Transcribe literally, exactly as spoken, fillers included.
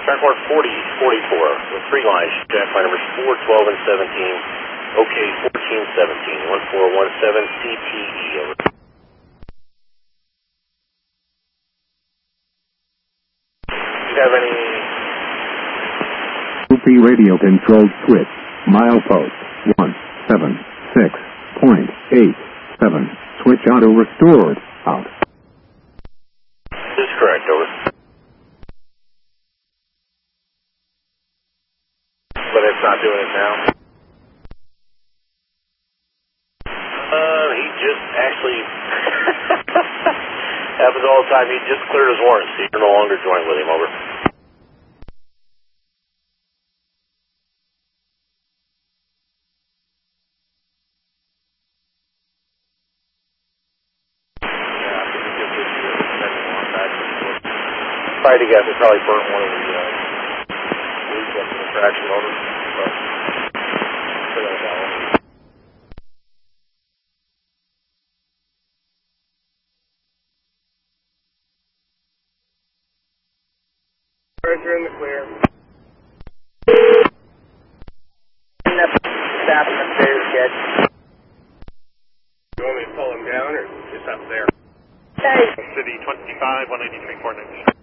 Track mark forty forty-four with three lines. Jack flight numbers four, twelve, and seventeen. OK fourteen seventeen. one four one seven C T E. Over. Do you have any... U P radio controlled switch. Milepost one seven six point eight seven. Switch auto restored. Out. This is correct. Over. But it's not doing it now. Uh, he just actually happens all the time. He just cleared his warrant, so you're no longer joined with him. Over. Tried to get, we probably burnt one of the uh, leads up in the traction motor. But forget about it. Alright, you're in the clear. Stop in the stairs, kid. You want me to pull him down or just up there? City twenty-five, one eighty-three, four ninety.